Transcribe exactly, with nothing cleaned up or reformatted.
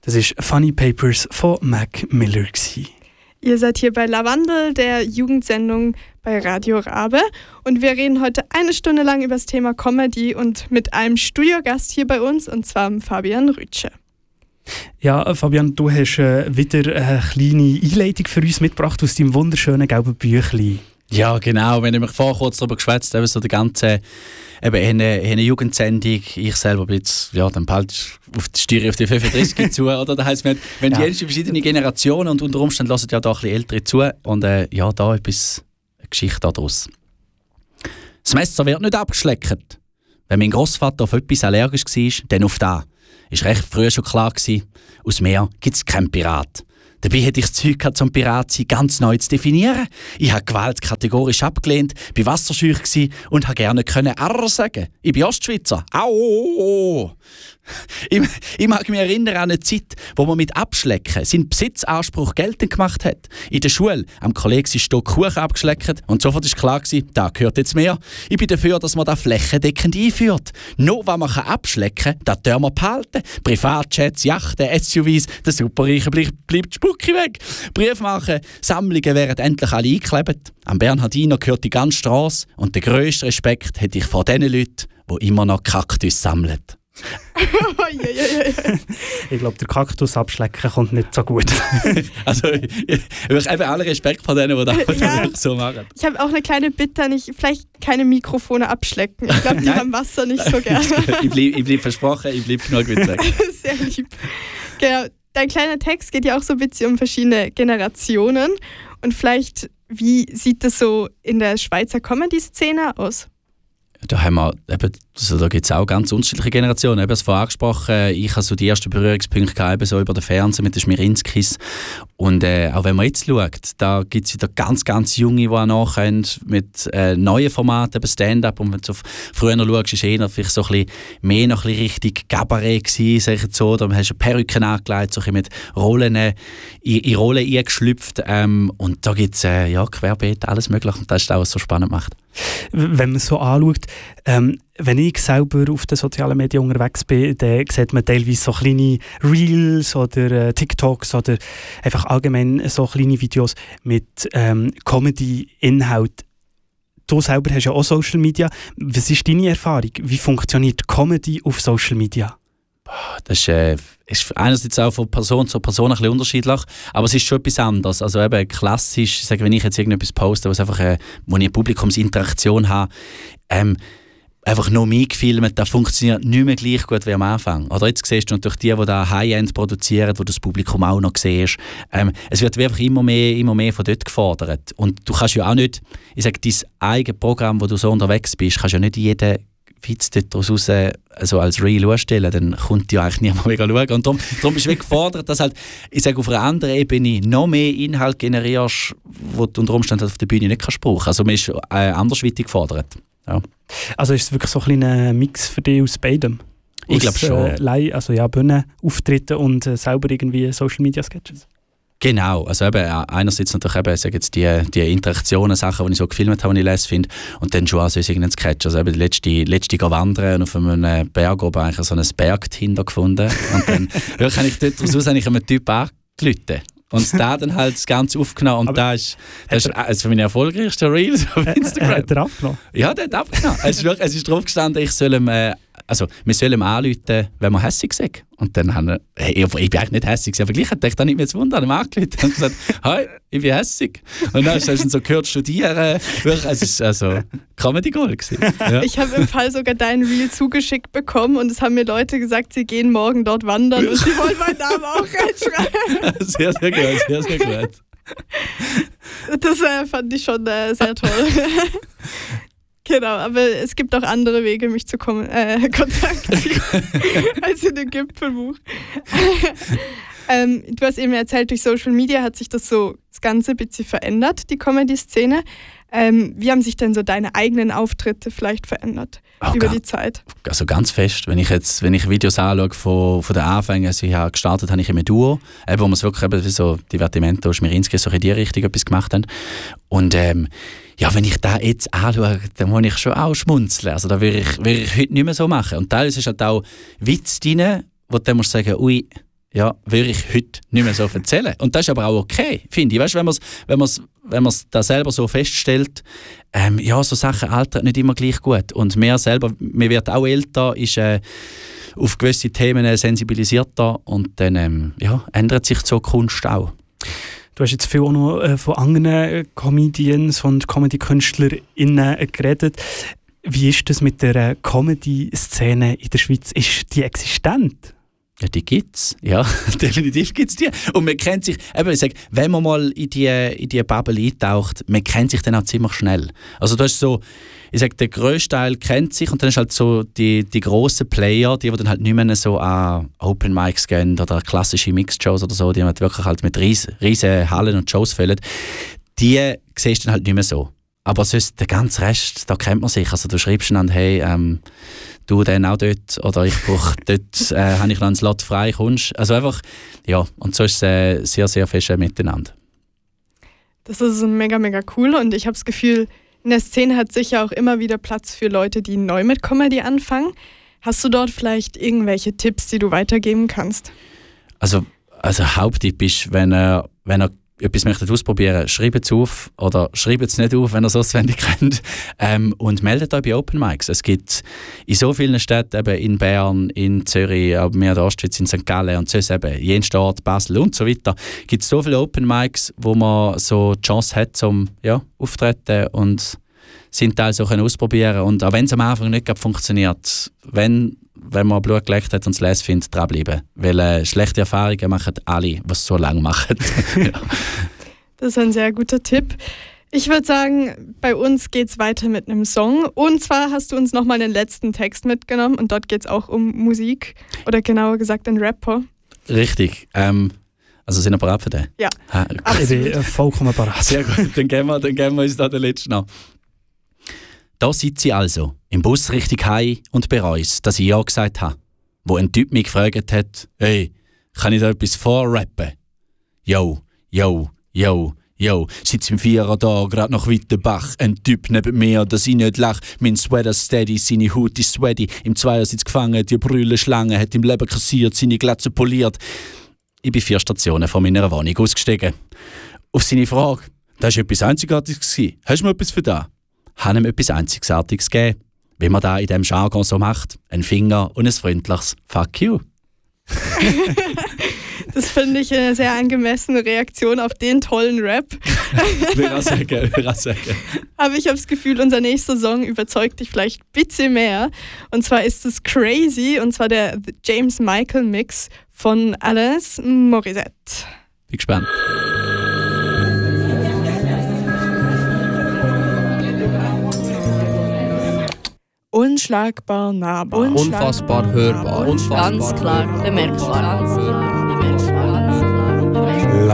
Das war Funny Papers von Mac Miller. Ihr seid hier bei Lavandel, der Jugendsendung bei Radio Rabe. Und wir reden heute eine Stunde lang über das Thema Comedy und mit einem Studiogast hier bei uns, und zwar Fabian Rütsche. Ja, Fabian, du hast äh, wieder eine kleine Einleitung für uns mitgebracht aus deinem wunderschönen gelben Büchlein. Ja, genau. Wir haben nämlich vorher kurz darüber geschwätzt, eben so die ganze eben eine, eine Jugendsendung. Ich selber bin jetzt, ja, dann bald auf die Steuer auf die fünfunddreißig zu, oder? Das heisst, wir haben ja. die verschiedenen Generationen und unter Umständen hören ja da ein bisschen Ältere zu. Und äh, ja, da etwas, eine Geschichte daraus. Das Messer wird nicht abgeschleckt. Wenn mein Grossvater auf etwas allergisch war, dann auf das. Ist recht früh schon klar gewesen, aus mir gibt es keinen Pirat. Dabei hätte ich das Zeug gehabt, zum Pirat sein ganz neu zu definieren. Ich habe Gewalt kategorisch abgelehnt, war wasserscheu und habe gerne können «Arr» sagen. Ich bin Ostschweizer. Au! Ich, ich mag mich erinnern an eine Zeit, wo man mit Abschlecken seinen Besitzanspruch geltend gemacht hat. In der Schule am Kollegen sein Stock Kuchen abgeschleckt und sofort war klar gewesen, da gehört jetzt mehr. Ich bin dafür, dass man das flächendeckend einführt. Nur was man abschlecken kann, das dürfen wir behalten. Privatjets, Yachten, S U Vs, der Superreiche bleibt, bleibt die Spucke weg. Briefmarken, Sammlungen wären endlich alle eingeklebt. Am Bernhardiner gehört die ganze Strasse und den grössten Respekt hätte ich vor den Leuten, die immer noch Kaktus sammeln. Ich glaube, der Kaktus abschlecken kommt nicht so gut. Also, ich, ich, ich habe alle Respekt vor denen, die das ja. so machen. Ich habe auch eine kleine Bitte, nicht, vielleicht keine Mikrofone abschlecken. Ich glaube, die haben Wasser nicht so gerne. ich bleibe bleib versprochen, ich bleibe genug weg. Sehr lieb. Genau. Dein kleiner Text geht ja auch so ein bisschen um verschiedene Generationen. Und vielleicht, wie sieht das so in der Schweizer Comedy-Szene aus? Da, haben wir, eben, also da gibt es auch ganz unterschiedliche Generationen. Eben, das vorhin angesprochen, ich hatte so die ersten Berührungspunkte eben so über den Fernsehen mit den Schmirinskis. Und äh, auch wenn man jetzt schaut, da gibt es wieder ganz, ganz Junge, die auch nachkommen mit äh, neuen Formaten, eben Stand-up. Und wenn du so früher noch schaust, war eher vielleicht so ein bisschen mehr noch ein bisschen richtig Cabaret gewesen, sag ich jetzt so. Da hast du Perücken angelegt, so ein bisschen mit Rollen, in, in Rollen eingeschlüpft. Ähm, und da gibt es äh, ja, querbeet alles Mögliche. Und das ist auch, was so spannend macht. Wenn man so anschaut, ähm, wenn ich selber auf den sozialen Medien unterwegs bin, dann sieht man teilweise so kleine Reels oder äh, TikToks oder einfach allgemein so kleine Videos mit ähm, Comedy-Inhalt. Du selber hast ja auch Social Media. Was ist deine Erfahrung? Wie funktioniert Comedy auf Social Media? Das ist, äh, ist einerseits auch von Person zu Person ein bisschen unterschiedlich, aber es ist schon etwas anderes. Also eben klassisch, sage, wenn ich jetzt irgendetwas poste, was einfach, äh, wo ich eine Publikumsinteraktion habe, ähm, einfach nur mich gefilmt, das funktioniert nicht mehr gleich gut wie am Anfang. Oder jetzt siehst du natürlich die, die da High-End produzieren, wo das Publikum auch noch siehst. Ähm, es wird einfach immer mehr, immer mehr von dort gefordert. Und du kannst ja auch nicht, ich sage, dein eigenes Programm, wo du so unterwegs bist, kannst ja nicht jeden Witz daraus raus, also als Reel ausstellen, dann kommt ja eigentlich niemand mehr schauen. Und darum, darum bist du gefordert, dass halt, ich sage, auf einer anderen Ebene noch mehr Inhalt generierst, wo du unter Umständen auf der Bühne nicht kannst brauchen. Also man ist äh, andersweitig gefordert. Ja. Also ist es wirklich so ein kleiner Mix für dich aus beidem? Ich glaube schon. Äh, also ja, Bühnenauftritte und äh, selber irgendwie Social-Media-Sketches? Genau, also eben, einerseits natürlich eben, sage jetzt die, die Interaktionen, Sachen, die ich so gefilmt habe, die ich lese finde, und dann schon auch so irgendeinen Sketch. Also eben die letzte, letzte wandern und auf einem Berg oben eigentlich so ein Bergtinder gefunden. Und dann wirklich habe ich dort daraus einen Typ angerufen. Und da dann halt das Ganze aufgenommen. Und da ist, das ist also meine erfolgreichste Reels auf Instagram. Hat er abgenommen? Ja, der hat abgenommen. Es ist, wirklich, es ist drauf gestanden, ich soll ihm, äh, also, wir sollen ihm anrufen, wenn wir hässig sind. Und dann haben wir, hey, ich, ich bin eigentlich nicht hässig, aber gleich hat er dann nicht mehr zu wundern, ihm angerufen und gesagt, hi, ich bin hässig. Und dann hast du ihn so gehört studieren. Es war also Comedy Gold gewesen. Ja. Ich habe im Fall sogar deinen Reel zugeschickt bekommen und es haben mir Leute gesagt, sie gehen morgen dort wandern und sie wollen meinen Namen auch reinschreiben. Sehr, sehr gut, sehr, sehr gut. Das äh, fand ich schon äh, sehr toll. Genau, aber es gibt auch andere Wege, mich zu kom- äh, kontaktieren, als in dem Gipfelbuch. ähm, du hast eben erzählt, durch Social Media hat sich das so das Ganze ein bisschen verändert, die Comedy-Szene. Ähm, wie haben sich denn so deine eigenen Auftritte vielleicht verändert oh, über die Zeit? Also ganz fest. Wenn ich jetzt, wenn ich Videos anschaue von, von den Anfängen, also ich habe gestartet habe ich im Duo, eben, wo wir es wirklich eben so Divertimento, Schmirinski, so in die Richtung etwas gemacht haben. Und ähm, ja, wenn ich das jetzt anschaue, dann muss ich schon auch schmunzeln. Also da würde ich, würde ich heute nicht mehr so machen. Und teilweise ist halt auch Witz drin, wo du dann musst sagen, ui, ja, würde ich heute nicht mehr so erzählen. Und das ist aber auch okay, finde ich. Weißt, wenn man es wenn man's, wenn man's da selber so feststellt, ähm, ja, so Sachen altern nicht immer gleich gut. Und mir selber, mir wird auch älter, ist äh, auf gewisse Themen sensibilisierter und dann ähm, ja, ändert sich so Kunst auch. Du hast jetzt viel auch noch äh, von anderen Comedians und Comedy-KünstlerInnen geredet. Wie ist das mit der äh, Comedy-Szene in der Schweiz? Ist die existent? Ja, die gibt's. Ja, definitiv gibt's die. Und man kennt sich, eben, ich sage, wenn man mal in die, in die Bubble eintaucht, man kennt sich dann auch ziemlich schnell. Also das ist so, ich sage, der grösste Teil kennt sich und dann ist halt so die, die grossen Player, die, die dann halt nicht mehr so an Open Mics gehen oder klassische Mixed-Shows oder so, die halt wirklich halt mit riesen, riesen Hallen und Shows füllen, die siehst du dann halt nicht mehr so. Aber sonst, der ganze Rest, da kennt man sich. Also du schreibst dann, hey, ähm, du dann auch dort oder ich brauche dort, äh, habe ich noch einen Slot frei, kommst. Also einfach, ja, und so ist es äh, sehr, sehr fest miteinander. Das ist mega, mega cool und ich habe das Gefühl, in der Szene hat sicher auch immer wieder Platz für Leute, die neu mit Comedy anfangen. Hast du dort vielleicht irgendwelche Tipps, die du weitergeben kannst? Also, also Haupttipp ist, wenn er, wenn er etwas möchtet ausprobieren, schreibt es auf oder schreibt es nicht auf, wenn ihr es auswendig kennt. Ähm, und meldet euch bei Open Mics. Es gibt in so vielen Städten, eben in Bern, in Zürich, aber mehr in der Ostschweiz, in Sankt Gallen und sonst eben Jenstadt, Basel und so weiter, gibt es so viele Open Mics, wo man so die Chance hat, zum ja, auftreten und seinen Teil so ausprobieren. Und auch wenn es am Anfang nicht funktioniert, wenn wenn man Blut geleckt hat und es les findet, dranbleiben. Weil äh, schlechte Erfahrungen machen alle, was so lange machen. Ja. Das ist ein sehr guter Tipp. Ich würde sagen, bei uns geht es weiter mit einem Song. Und zwar hast du uns nochmal den letzten Text mitgenommen und dort geht es auch um Musik oder genauer gesagt einen Rapper. Richtig. Ähm, also sind wir bereit für den? Ja. Ha, ich bin äh, vollkommen bereit. Sehr gut, dann geben wir, dann geben wir uns da den letzten an. Da sitze ich also, im Bus Richtung Heim und bereue es, dass ich Ja gesagt habe. Wo ein Typ mich gefragt hat, «Hey, kann ich da etwas vorrappen?» «Yo, yo, yo, yo, sitz im Vierer da, grad nach Wittenbach. Ein Typ neben mir, dass ich nicht lach. Mein Sweater steady, seine Haut ist sweaty. Im Zweiersitz gefangen, die Brülle Schlange, hat im Leben kassiert, seine Glatze poliert.» Ich bin vier Stationen von meiner Wohnung ausgestiegen. Auf seine Frage, «Das war etwas Einzigartiges. Hast du mir etwas für das?» Habe ihm etwas Einzigartiges gegeben. Wie man das in diesem Jargon so macht. Ein Finger und ein freundliches «Fuck you». Das finde ich eine sehr angemessene Reaktion auf den tollen Rap. Will auch sagen, will auch sagen. Aber ich habe das Gefühl, unser nächster Song überzeugt dich vielleicht ein bisschen mehr. Und zwar ist es «Crazy» und zwar der James Michael Mix von Alanis Morissette. Bin gespannt. Unschlagbar nahbar. Unfassbar hörbar. Ganz klar bemerkbar. Ganz klar bemerkbar.